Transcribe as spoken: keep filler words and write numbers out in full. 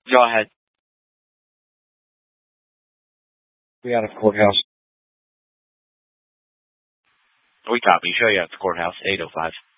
Go ahead. We out of courthouse. We copy. Show you at the courthouse, eight oh five.